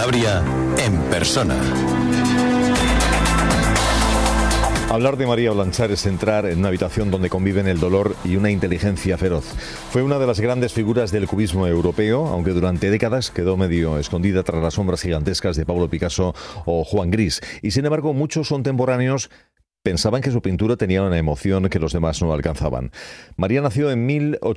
Cabria en persona. Hablar de María Blanchar es entrar en una habitación donde conviven el dolor y una inteligencia feroz. Fue una de las grandes figuras del cubismo europeo, aunque durante décadas quedó medio escondida tras las sombras gigantescas de Pablo Picasso o Juan Gris. Y sin embargo, muchos contemporáneos pensaban que su pintura tenía una emoción que los demás no alcanzaban. María nació en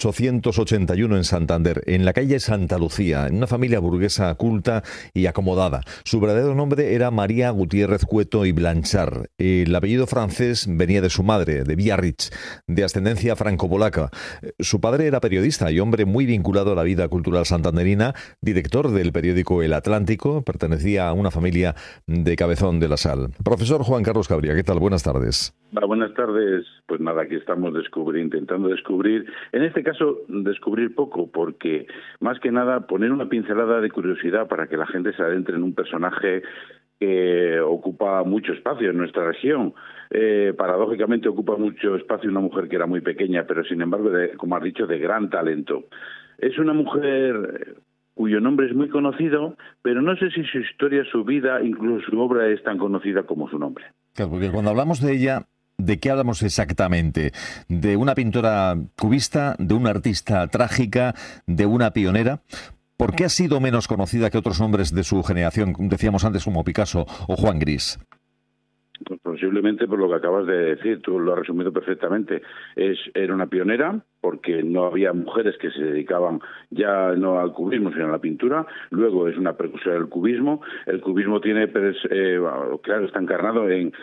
1881 en Santander, en la calle Santa Lucía, en una familia burguesa culta y acomodada. Su verdadero nombre era María Gutiérrez Cueto y Blanchard. El apellido francés venía de su madre, de Biarritz, de ascendencia franco-polaca. Su padre era periodista y hombre muy vinculado a la vida cultural santanderina, director del periódico El Atlántico, pertenecía a una familia de Cabezón de la Sal. Profesor Juan Carlos Cabria, ¿qué tal? Buenas tardes. Buenas tardes. Pues nada, aquí estamos intentando descubrir, en este caso descubrir poco, porque más que nada poner una pincelada de curiosidad para que la gente se adentre en un personaje que ocupa mucho espacio en nuestra región. Paradójicamente ocupa mucho espacio una mujer que era muy pequeña, pero sin embargo, como has dicho, de gran talento. Es una mujer cuyo nombre es muy conocido, pero no sé si su historia, su vida, incluso su obra es tan conocida como su nombre. Claro, porque cuando hablamos de ella, ¿de qué hablamos exactamente? ¿De una pintora cubista, de una artista trágica, de una pionera? ¿Por qué ha sido menos conocida que otros nombres de su generación, decíamos antes, como Picasso o Juan Gris? Pues posiblemente por lo que acabas de decir, tú lo has resumido perfectamente. Era una pionera porque no había mujeres que se dedicaban ya no al cubismo sino a la pintura. Luego es una precursora del cubismo. El cubismo tiene, claro, está encarnado en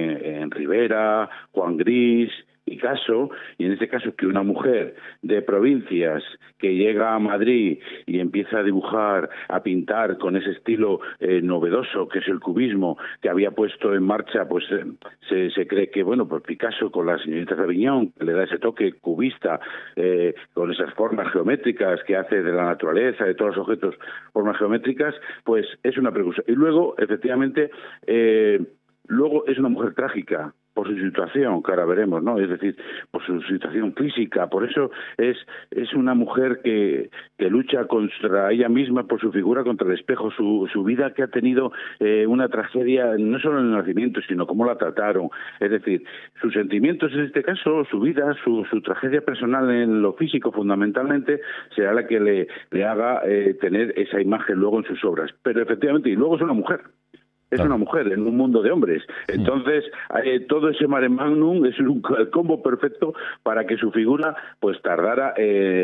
Rivera, Juan Gris, Picasso, y en este caso que una mujer de provincias que llega a Madrid y empieza a dibujar, a pintar con ese estilo novedoso que es el cubismo, que había puesto en marcha, pues se cree que, bueno, pues Picasso con la señorita de Aviñón, que le da ese toque cubista, con esas formas geométricas que hace de la naturaleza, de todos los objetos, formas geométricas, pues es una precursora. Y luego, efectivamente, luego es una mujer trágica, por su situación, que ahora veremos, ¿no? Es decir, por su situación física. Por eso es una mujer que lucha contra ella misma, por su figura, contra el espejo. Su vida que ha tenido una tragedia, no solo en el nacimiento, sino cómo la trataron. Es decir, sus sentimientos, en este caso, su vida, su tragedia personal en lo físico, fundamentalmente, será la que le haga tener esa imagen luego en sus obras. Pero efectivamente, y luego es una mujer. Es una mujer en un mundo de hombres. Entonces, todo ese mare magnum es el combo perfecto para que su figura pues tardara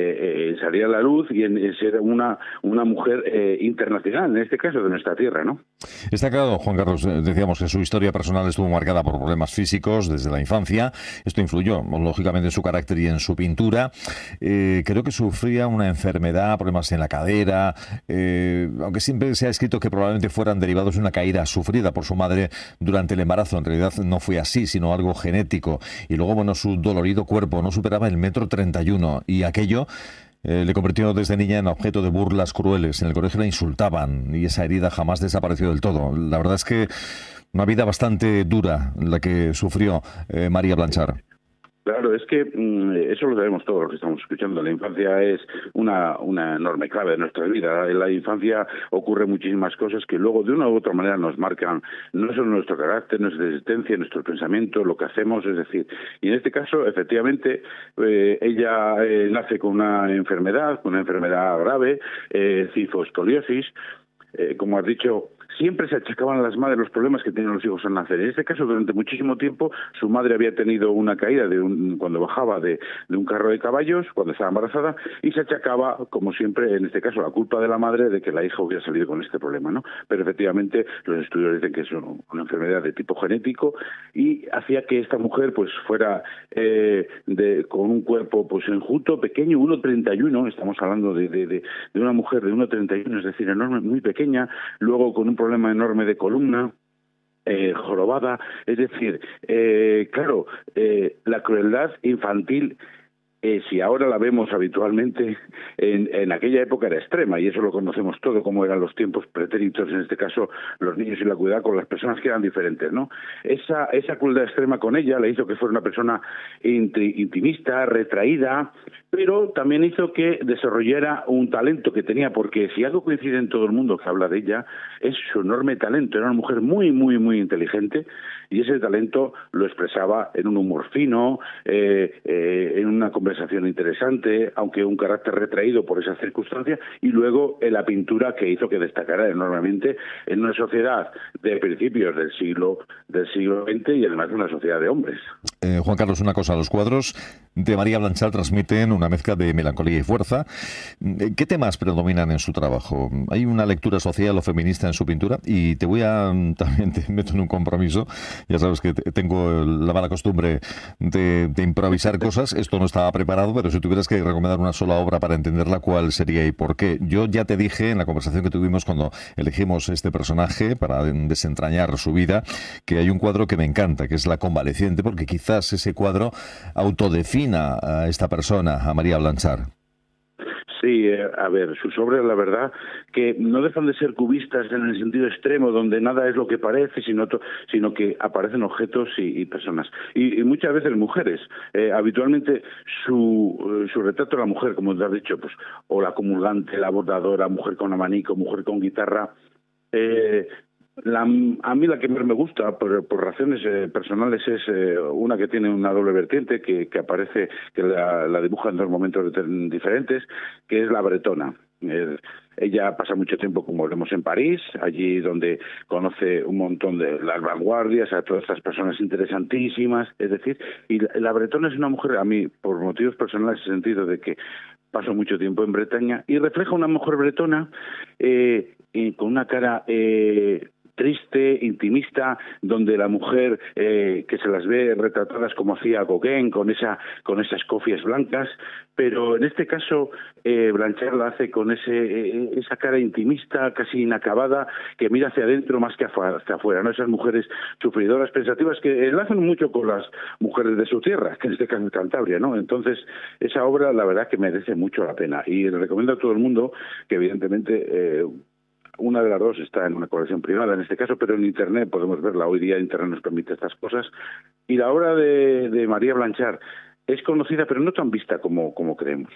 en salir a la luz y en ser una mujer internacional, en este caso de nuestra tierra, ¿no? Está claro, Juan Carlos, decíamos que su historia personal estuvo marcada por problemas físicos desde la infancia. Esto influyó, lógicamente, en su carácter y en su pintura. Creo que sufría una enfermedad, problemas en la cadera, aunque siempre se ha escrito que probablemente fueran derivados de una caída sufrida por su madre durante el embarazo. En realidad no fue así, sino algo genético. Y luego, bueno, su dolorido cuerpo no superaba el 1,31 m y aquello le convirtió desde niña en objeto de burlas crueles. En el colegio la insultaban y esa herida jamás desapareció del todo. La verdad es que una vida bastante dura la que sufrió María Blanchard. Claro, es que eso lo sabemos todos los que estamos escuchando. La infancia es una enorme clave de nuestra vida. En la infancia ocurren muchísimas cosas que luego de una u otra manera nos marcan no solo nuestro carácter, nuestra existencia, nuestro pensamiento, lo que hacemos, es decir, y en este caso, efectivamente, ella nace con una enfermedad grave, cifoescoliosis, como has dicho. Siempre se achacaban a las madres los problemas que tenían los hijos al nacer. En este caso, durante muchísimo tiempo, su madre había tenido una caída cuando bajaba de un carro de caballos, cuando estaba embarazada, y se achacaba, como siempre, en este caso, la culpa de la madre de que la hija hubiera salido con este problema, ¿no? Pero efectivamente, los estudios dicen que es una enfermedad de tipo genético y hacía que esta mujer pues fuera con un cuerpo pues enjuto, pequeño, 1,31 m, estamos hablando de una mujer de 1,31 m, es decir, enorme, muy pequeña, luego con un problema enorme de columna, jorobada, es decir, claro, la crueldad infantil si ahora la vemos habitualmente, en aquella época era extrema, y eso lo conocemos todo, cómo eran los tiempos pretéritos, en este caso los niños y la cuidad con las personas que eran diferentes, ¿no? Esa crueldad extrema con ella le hizo que fuera una persona intimista, retraída, pero también hizo que desarrollara un talento que tenía, porque si algo coincide en todo el mundo que habla de ella, es su enorme talento. Era una mujer muy, muy, muy inteligente, y ese talento lo expresaba en un humor fino, en una conversación interesante, aunque un carácter retraído por esas circunstancias, y luego en la pintura, que hizo que destacara enormemente en una sociedad de principios del siglo XX, y además de una sociedad de hombres. Juan Carlos, una cosa, los cuadros de María Blanchard transmiten una mezcla de melancolía y fuerza. ¿Qué temas predominan en su trabajo? ¿Hay una lectura social o feminista en su pintura? Y también te meto en un compromiso. Ya sabes que tengo la mala costumbre de improvisar cosas. Esto no estaba preparado, pero si tuvieras que recomendar una sola obra para entenderla, ¿cuál sería y por qué? Yo ya te dije en la conversación que tuvimos cuando elegimos este personaje para desentrañar su vida, que hay un cuadro que me encanta, que es La convaleciente, porque quizás ese cuadro autodefina a esta persona, a María Blanchard. Sí, a ver, sus obras, la verdad, que no dejan de ser cubistas en el sentido extremo, donde nada es lo que parece, sino que aparecen objetos y personas. Y muchas veces mujeres. Habitualmente su retrato de la mujer, como te has dicho, pues, o la comulgante, la bordadora, mujer con abanico, mujer con guitarra. A mí la que más me gusta, por razones personales, es una que tiene una doble vertiente, que aparece, que la dibuja en dos momentos diferentes, que es la bretona. Ella pasa mucho tiempo, como vemos, en París, allí donde conoce un montón de las vanguardias, a todas estas personas interesantísimas, es decir, y la bretona es una mujer, a mí, por motivos personales, en el sentido de que paso mucho tiempo en Bretaña, y refleja una mujer bretona con una cara triste, intimista, donde la mujer que se las ve retratadas como hacía Gauguin, con esas cofias blancas, pero en este caso Blanchard la hace con esa cara intimista, casi inacabada, que mira hacia adentro más que hacia afuera, ¿no? Esas mujeres sufridoras, pensativas, que enlazan mucho con las mujeres de su tierra, que en este caso es Cantabria, ¿no? Entonces, esa obra, la verdad, que merece mucho la pena, y le recomiendo a todo el mundo que, evidentemente, una de las dos está en una colección privada, en este caso, pero en Internet podemos verla. Hoy día Internet nos permite estas cosas. Y la obra de María Blanchard es conocida, pero no tan vista como creemos.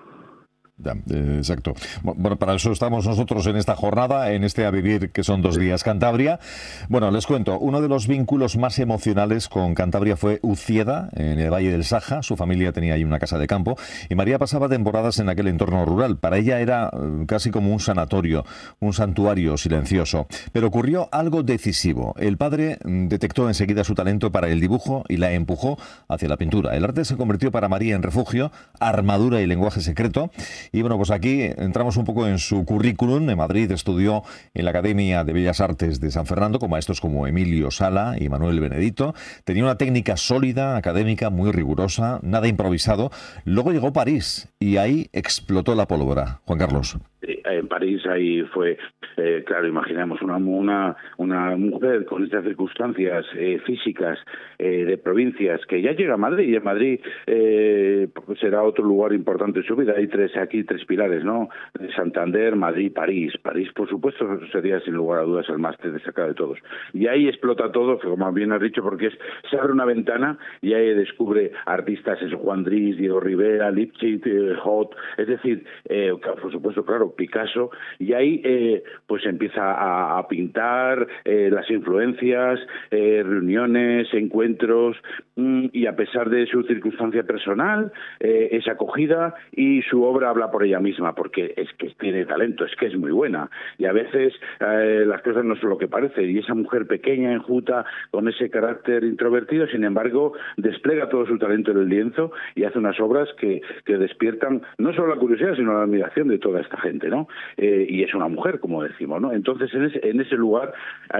Ya, exacto. Bueno, para eso estamos nosotros en esta jornada, en este A Vivir, que son 2 días Cantabria. Bueno, les cuento, uno de los vínculos más emocionales con Cantabria fue Ucieda, en el Valle del Saja. Su familia tenía ahí una casa de campo y María pasaba temporadas en aquel entorno rural. Para ella era casi como un sanatorio, un santuario silencioso. Pero ocurrió algo decisivo. El padre detectó enseguida su talento para el dibujo y la empujó hacia la pintura. El arte se convirtió para María en refugio, armadura y lenguaje secreto. Y bueno, pues aquí entramos un poco en su currículum. En Madrid estudió en la Academia de Bellas Artes de San Fernando con maestros como Emilio Sala y Manuel Benedito. Tenía una técnica sólida, académica, muy rigurosa, nada improvisado. Luego llegó a París y ahí explotó la pólvora. Juan Carlos. En París ahí fue, claro, imaginamos una mujer con estas circunstancias físicas de provincias, que ya llega a Madrid, y en Madrid será otro lugar importante en su vida. Hay tres pilares, ¿no? Santander, Madrid, París. París, por supuesto, sería sin lugar a dudas el más destacado de todos. Y ahí explota todo, como bien has dicho, porque se abre una ventana y ahí descubre artistas, Juan Dries, Diego Rivera, Lipchitz, Hot, es decir, por supuesto, claro, Picasso, y ahí pues empieza a pintar las influencias, reuniones, encuentros, y a pesar de su circunstancia personal, es acogida, y su obra habla por ella misma, porque es que tiene talento, es que es muy buena, y a veces las cosas no son lo que parece, y esa mujer pequeña, enjuta, con ese carácter introvertido, sin embargo, despliega todo su talento en el lienzo y hace unas obras que despiertan no solo la curiosidad, sino la admiración de toda esta gente, ¿no? Y es una mujer, como decimos, ¿no? Entonces, en ese lugar,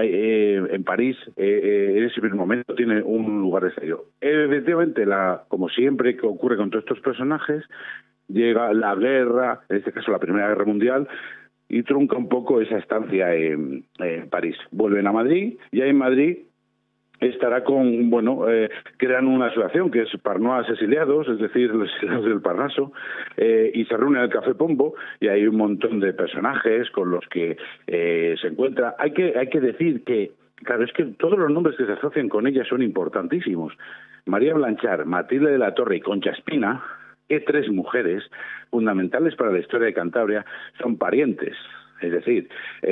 en París, en ese primer momento, tiene un lugar exterior. Efectivamente, como siempre que ocurre con todos estos personajes, llega la guerra, en este caso la Primera Guerra Mundial, y trunca un poco esa estancia en París. Vuelven a Madrid, y ahí en Madrid estará con, crean una asociación que es Parnoas Exiliados, es decir, los exiliados del Parnaso, y se reúnen en el Café Pombo, y hay un montón de personajes con los que se encuentra. Hay que decir que, claro, es que todos los nombres que se asocian con ella son importantísimos. María Blanchar, Matilde de la Torre y Concha Espina, tres mujeres fundamentales para la historia de Cantabria, son parientes. Es decir,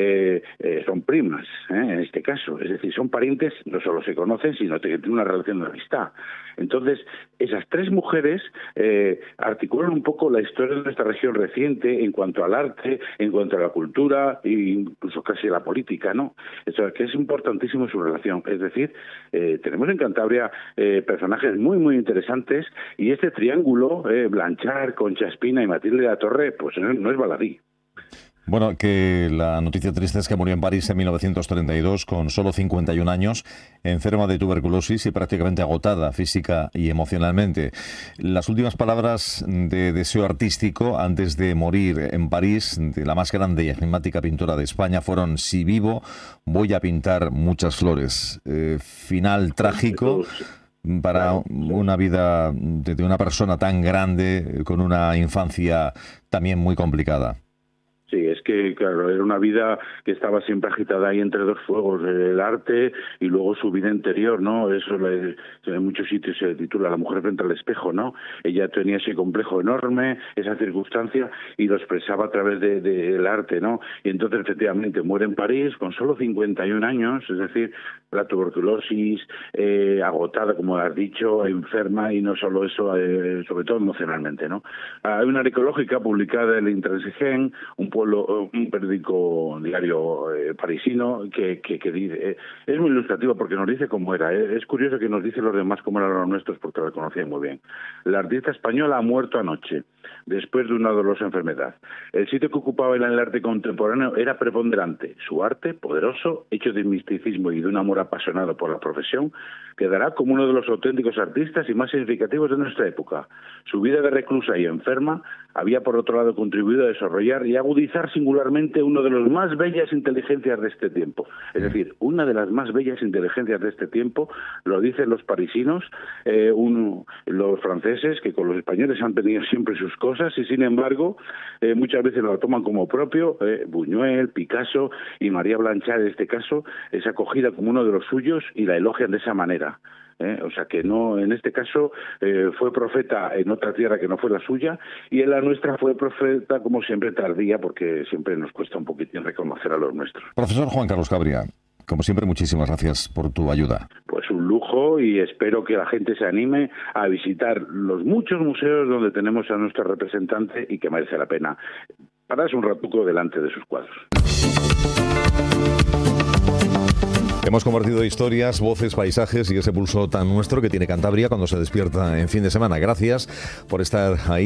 son primas, en este caso. Es decir, son parientes, no solo se conocen, sino que tienen una relación de amistad. Entonces, esas tres mujeres articulan un poco la historia de nuestra región reciente en cuanto al arte, en cuanto a la cultura e incluso casi a la política, ¿no? Eso, que es importantísimo su relación. Es decir, tenemos en Cantabria personajes muy, muy interesantes, y este triángulo, Blanchar, Concha Espina y Matilde de la Torre, pues no es baladí. Bueno, que la noticia triste es que murió en París en 1932 con solo 51 años, enferma de tuberculosis y prácticamente agotada física y emocionalmente. Las últimas palabras de deseo artístico antes de morir en París de la más grande y enigmática pintora de España fueron: si vivo, voy a pintar muchas flores. Final trágico para una vida de una persona tan grande, con una infancia también muy complicada. Sí, es que, claro, era una vida que estaba siempre agitada ahí entre dos fuegos, el arte y luego su vida interior, ¿no? Eso en muchos sitios se titula La mujer frente al espejo, ¿no? Ella tenía ese complejo enorme, esa circunstancia, y lo expresaba a través del arte, ¿no? Y entonces, efectivamente, muere en París con solo 51 años, es decir, la tuberculosis, agotada, como has dicho, enferma, y no solo eso, sobre todo emocionalmente, ¿no? Hay una arqueológica publicada en el Intransigen, un periódico diario parisino, que dice, es muy ilustrativo porque nos dice cómo era. Es curioso que nos dice los demás cómo eran los nuestros, porque lo conocían muy bien. La artista española ha muerto anoche, después de una dolorosa enfermedad. El sitio que ocupaba en el arte contemporáneo era preponderante. Su arte, poderoso, hecho de misticismo y de un amor apasionado por la profesión, quedará como uno de los auténticos artistas y más significativos de nuestra época. Su vida de reclusa y enferma había, por otro lado, contribuido a desarrollar y agudizar singularmente una de las más bellas inteligencias de este tiempo. Es decir, una de las más bellas inteligencias de este tiempo, lo dicen los parisinos, los franceses, que con los españoles han tenido siempre sus cosas, y sin embargo, muchas veces lo toman como propio. Buñuel, Picasso y María Blanchard, en este caso, es acogida como uno de los suyos y la elogian de esa manera. O sea que no, en este caso fue profeta en otra tierra que no fue la suya, y en la nuestra fue profeta, como siempre, tardía, porque siempre nos cuesta un poquitín reconocer a los nuestros. Profesor Juan Carlos Cabria, como siempre, muchísimas gracias por tu ayuda. Pues un lujo, y espero que la gente se anime a visitar los muchos museos donde tenemos a nuestra representante y que merece la pena pararse un ratuco delante de sus cuadros. Hemos compartido historias, voces, paisajes y ese pulso tan nuestro que tiene Cantabria cuando se despierta en fin de semana. Gracias por estar ahí.